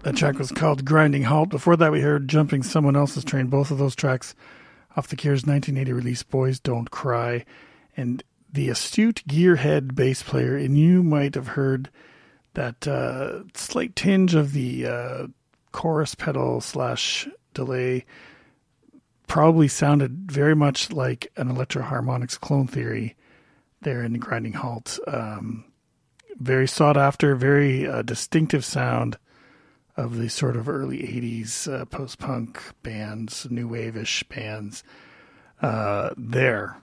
That track was called Grinding Halt. Before that, we heard Jumping Someone Else's Train. Both of those tracks off The Cure's 1980 release, Boys Don't Cry. And the astute gearhead bass player, and you might have heard that slight tinge of the chorus pedal / delay, probably sounded very much like an Electro-Harmonix Clone Theory there in Grinding Halt. Very sought after, very distinctive sound of the sort of early 80s post-punk bands, new wave-ish bands there.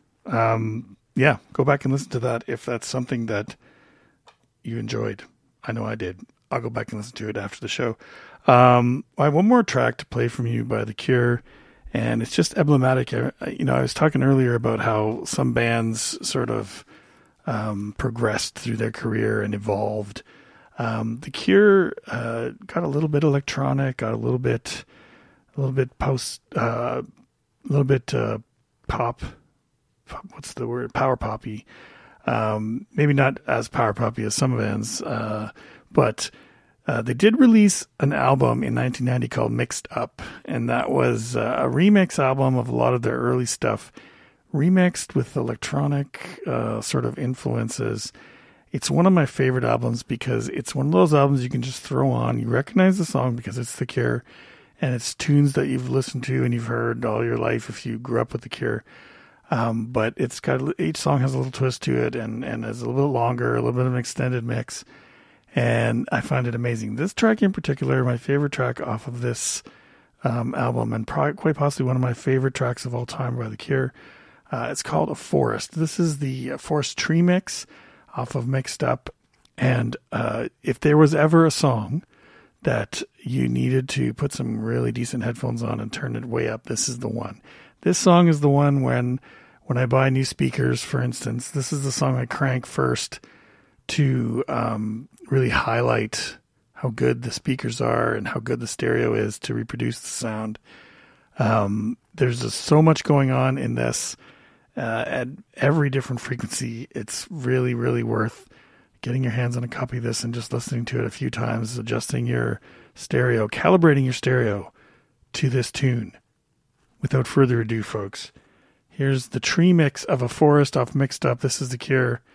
Yeah, go back and listen to that if that's something that you enjoyed. I know I did. I'll go back and listen to it after the show. I have one more track to play from you by The Cure, and it's just emblematic. I was talking earlier about how some bands sort of progressed through their career and evolved. The Cure got a little bit electronic, got a little bit post, a little bit pop. What's the word? Power poppy. Maybe not as power poppy as some bands, but they did release an album in 1990 called Mixed Up, and that was a remix album of a lot of their early stuff, remixed with electronic sort of influences. It's one of my favorite albums because it's one of those albums you can just throw on. You recognize the song because it's The Cure, and it's tunes that you've listened to and you've heard all your life if you grew up with The Cure. But it's got, each song has a little twist to it and is a little bit longer, a little bit of an extended mix. And I find it amazing. This track in particular, my favorite track off of this album, and quite possibly one of my favorite tracks of all time by The Cure. It's called A Forest. This is the Forest Tree Mix off of Mixed Up. And if there was ever a song that you needed to put some really decent headphones on and turn it way up, this is the one. This song is the one when I buy new speakers, for instance, this is the song I crank first to really highlight how good the speakers are and how good the stereo is to reproduce the sound. There's just so much going on in this at every different frequency. It's really, really worth getting your hands on a copy of this and just listening to it a few times, adjusting your stereo, calibrating your stereo to this tune. Without further ado, folks, here's the tree mix of A Forest off Mixed Up. This is The Cure.